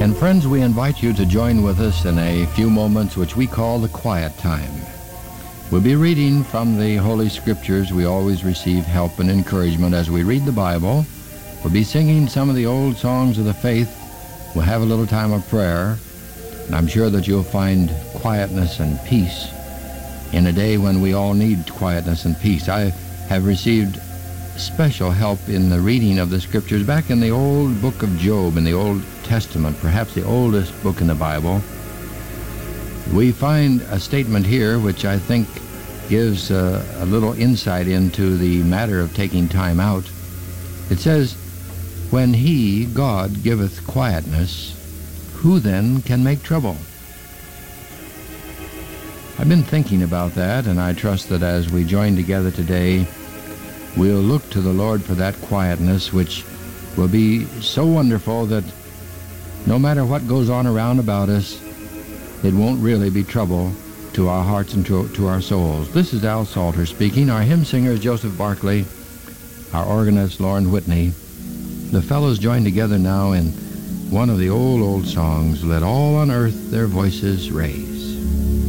And friends, we invite you to join with us in a few moments which we call the quiet time. We'll be reading from the Holy Scriptures. We always receive help and encouragement as we read the Bible. We'll be singing some of the old songs of the faith. We'll have a little time of prayer. And I'm sure that you'll find quietness and peace in a day when we all need quietness and peace. I have received special help in the reading of the Scriptures back in the old book of Job, in the Old Testament, perhaps the oldest book in the Bible. We find a statement here which I think gives a little insight into the matter of taking time out. It says, "When he, God, giveth quietness, who then can make trouble?" I've been thinking about that, and I trust that as we join together today, we'll look to the Lord for that quietness which will be so wonderful that no matter what goes on around about us, it won't really be trouble to our hearts and to our souls. This is Al Salter speaking. Our hymn singer is Joseph Barkley. Our organist, Lauren Whitney. The fellows join together now in one of the old songs, "Let All on Earth Their Voices Raise."